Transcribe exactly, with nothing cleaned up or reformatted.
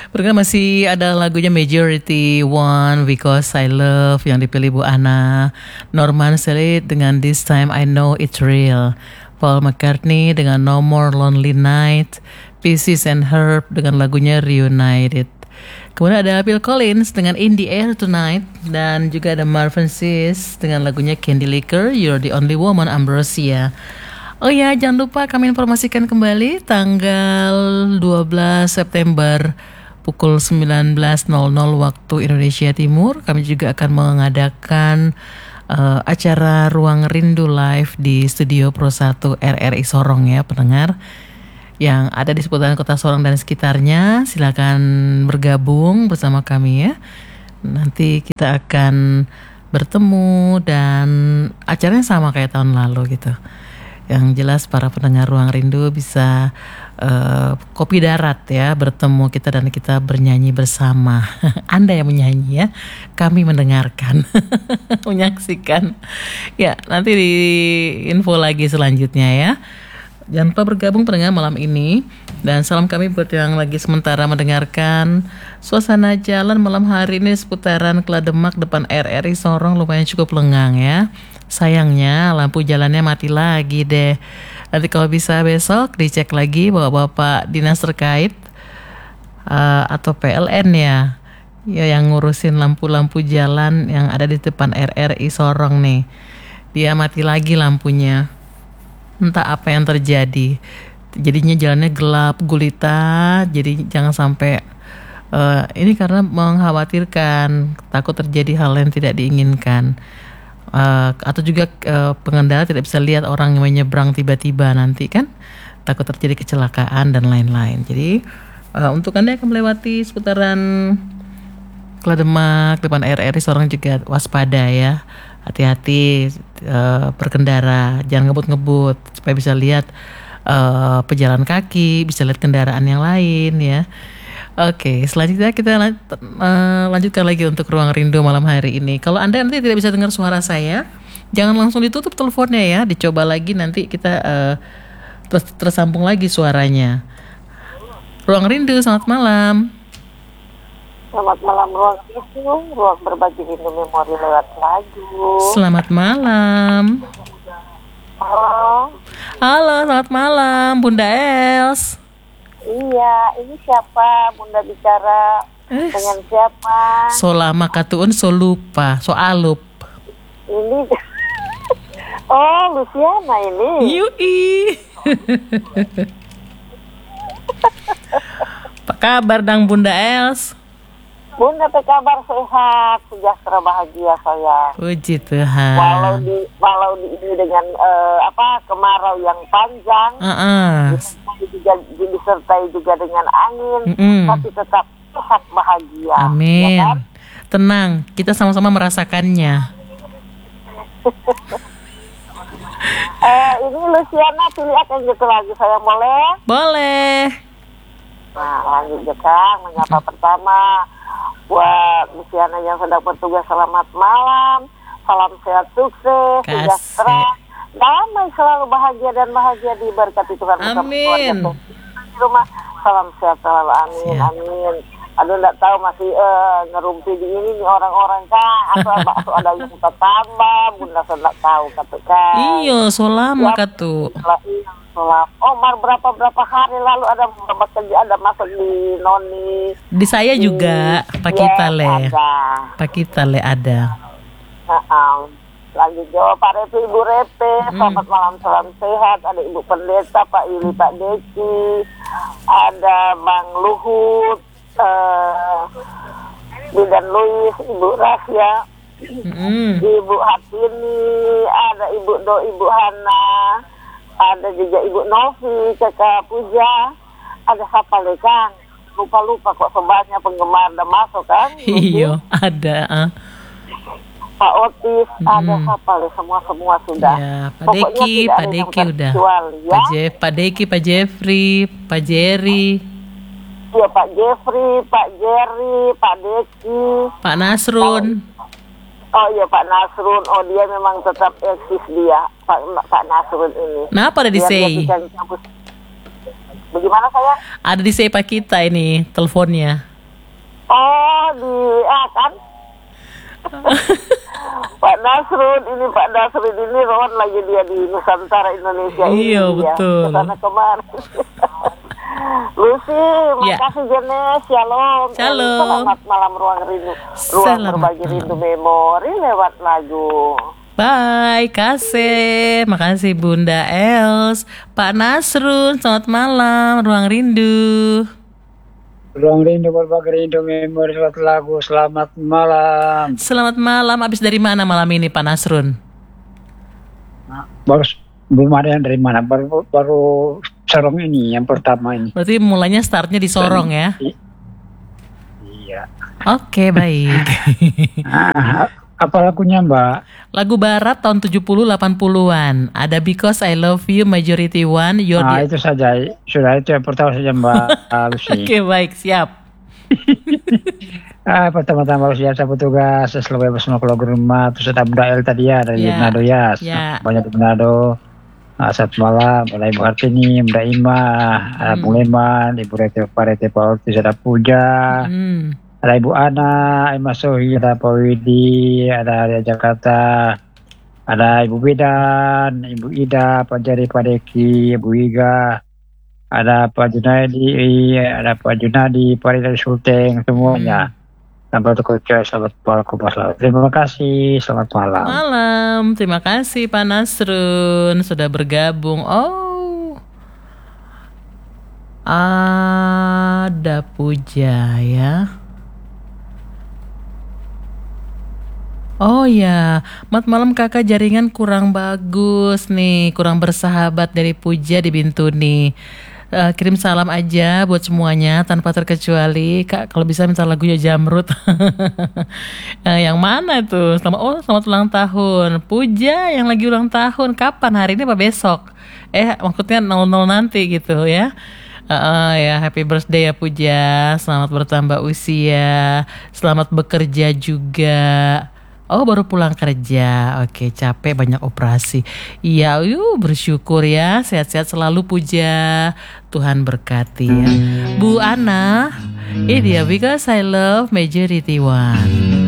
Berikutnya masih ada lagunya Majority One, Because I Love yang dipilih Bu Ana. Norman Selit dengan This Time I Know It's Real. Paul McCartney dengan No More Lonely Night. Pieces and Herb dengan lagunya Reunited. Kemudian ada Phil Collins dengan In the Air Tonight. Dan juga ada Marvin Sis dengan lagunya Candy Licker, You're the Only Woman, Ambrosia. Oh ya, jangan lupa kami informasikan kembali tanggal dua belas September pukul sembilan belas nol nol waktu Indonesia Timur. Kami juga akan mengadakan uh, acara Ruang Rindu Live di Studio Pro satu R R I Sorong ya pendengar. Yang ada di seputaran kota Sorong dan sekitarnya. Silakan bergabung bersama kami ya. Nanti kita akan bertemu dan acaranya sama kayak tahun lalu gitu. Yang jelas para pendengar Ruang Rindu bisa uh, kopi darat ya, bertemu kita dan kita bernyanyi bersama. Anda yang menyanyi ya, kami mendengarkan, menyaksikan. Ya, nanti di info lagi selanjutnya ya. Jangan lupa bergabung pendengar malam ini. Dan salam kami buat yang lagi sementara mendengarkan suasana jalan malam hari ini seputaran Kelademak depan R R I Sorong lumayan cukup lengang ya. Sayangnya lampu jalannya mati lagi deh. Nanti kalau bisa besok dicek lagi bapak-bapak dinas terkait uh, atau P L N ya, ya yang ngurusin lampu-lampu jalan yang ada di depan R R I Sorong nih. Dia mati lagi lampunya. Entah apa yang terjadi. Jadinya jalannya gelap gulita. Jadi jangan sampai uh, ini karena mengkhawatirkan, takut terjadi hal yang tidak diinginkan. Uh, atau juga uh, pengendara tidak bisa lihat orang yang menyeberang tiba-tiba nanti kan, takut terjadi kecelakaan dan lain-lain. Jadi uh, untuk Anda yang akan melewati seputaran Kelademak depan R R I Sorong juga waspada ya, hati-hati uh, berkendara, jangan ngebut-ngebut supaya bisa lihat uh, pejalan kaki, bisa lihat kendaraan yang lain ya. Oke, selanjutnya kita lan- uh, lanjutkan lagi untuk Ruang Rindu malam hari ini. Kalau Anda nanti tidak bisa dengar suara saya, jangan langsung ditutup teleponnya ya. Dicoba lagi nanti kita uh, ter- tersambung lagi suaranya. Ruang Rindu, selamat malam. Selamat malam Ruang Rindu, ruang berbagi rindu memori lewat lagu. Selamat malam. Halo. Halo, selamat malam Bunda Els. Iya, ini siapa? Bunda bicara Eh, dengan siapa? so lama katuun so lupa, so alup. Ini oh, Luciana ini. Yui. Apa kabar dang Bunda Els? Bunda apa kabar, sehat, sejahtera, bahagia saya. Puji Tuhan. Walau di walau di ini dengan eh, apa kemarau yang panjang, Uh-uh. disertai juga disertai juga dengan angin, Mm-mm. tapi tetap sehat bahagia. Amin. Ya kan? Tenang, kita sama-sama merasakannya. Eh, ini Luciana pilih akan gitu lagi, saya boleh? Boleh. Nah, lanjut ya Kang, menyapa pertama buat Luciana yang sedang bertugas, selamat malam, salam sehat, sukses, Kasih. sejahtera, damai, selalu bahagia dan bahagia diberkati Tuhan. bersama Amin. keluarga di rumah, salam sehat selalu, amin, Siap. amin. Aduh, enggak tahu masih eh, ngerumpi di ini nih orang-orang Kang, atau bakso ada yang kita tambah, Bunda enggak tahu kata Kang. Iyo, so lama Ya, katu. Lah, iya, sholat. Oh, mar berapa berapa hari lalu ada beberapa kerja ada masuk di Noni. Di saya Di- juga, Pak Yes, kita le. ada. Pak kita le ada. Heeh. Lanjut jawab Pak Repi, Ibu Repe. Selamat malam, salam sehat. Ada Ibu Pendeta, Pak Yuli, Pak Deki. Ada Bang Luhut, eh, Bidan Luis, Ibu Rasya, Mm-mm. Ibu Hatini, ada Ibu Do, Ibu Hana, ada juga Ibu Novi, Kakak Puja, ada siapa lagi Kang? Lupa-lupa kok sebanyak penggemar udah masuk kan? Iyo, ada. ah. Pak Otis, ada Mm. siapa lagi? Semua-semua sudah. Ya, Pak Pokoknya Deki, tidak Pak ada yang Deki udah. terkecuali, ya. Pak Je- Pak Deki, Pak Jeffrey, Pak Jerry, Iya, Pak Jeffrey, Pak Jerry, Pak Deki. Pak Nasrun. Oh iya, Pak Nasrun. Oh, dia memang tetap eksis dia, Pak Pak Nasrun ini. Kenapa ada di Biar dia say? bisa campur. Bagaimana saya? Ada di say Pak kita ini teleponnya. Pak Nasrun, ini Pak Nasrun ini Rowan lagi dia di Nusantara Indonesia ini. Iya, betul. Ya, kesana kemarin. Lucy, Ya. makasih Jenes, shalom. Shalom. Selamat malam ruang rindu, ruang Selamat berbagi malam. rindu memori lewat lagu. Bye, kasih. Makasih Bunda Els. Pak Nasrun, selamat malam. Ruang Rindu. Ruang rindu berbagi rindu memori suatu lagu. Selamat malam. Selamat malam. Abis dari mana malam ini Pak Nasrun? Nah, baru belum ada yang dari mana. Baru baru Sorong ini yang pertama ini. Berarti mulainya startnya di Sorong ya? I- Iya. Oke, baik. Ah, apa lagunya Mbak? Lagu barat tahun tujuh puluh delapan puluhan. Ada Because I Love You, Majority One, You're Nah the... itu saja. Sudah itu yang pertama saja Mbak Lucy. Oke, baik. Siap. Ah, pertama-tama harus biasa petugas selalu bebas mau keluar rumah. Terus ada Bunda El tadi ya dari Ya. Manado ya. Ya. Banyak di Manado. Ah, satu malam ada Ibu Hartini, Mbak Ima, ada Hmm. Bung Leman, Ibu Rete Pak Rete Pak Ortiz, ada Puja, Hmm. ada Ibu Ana, Ima Sohi, ada Pak Widi, ada Arya Jakarta, ada Ibu Bedan, Ibu Ida, Pak Jari, Pak Deki, Ibu Iga, ada Pak Junaidi, ada Pak Junadi, Pak Rida Sulteng, semuanya. Sampai untuk selamat malam, selamat. Terima kasih, selamat malam. Malam. Terima kasih Pak Nasrun sudah bergabung. Oh. Ada Puja ya. Oh ya, mat malam kakak jaringan kurang bagus nih, kurang bersahabat dari Puja di Bintuni. Eh, kirim salam aja buat semuanya tanpa terkecuali. Kak, kalau bisa minta lagunya Jamrut. Eh, yang mana tuh? Selamat, oh, selamat ulang tahun. Puja yang lagi ulang tahun. Kapan? Hari ini apa besok? Eh, maksudnya nol nol nanti gitu ya. Eh, eh, ya, happy birthday ya Puja. Selamat bertambah usia. Selamat bekerja juga. Oh, baru pulang kerja. Oke, capek, banyak operasi. Iya, yuk bersyukur ya. Sehat-sehat selalu Puja. Tuhan berkati ya. Bu Ana, ini dia Because I Love Majority One.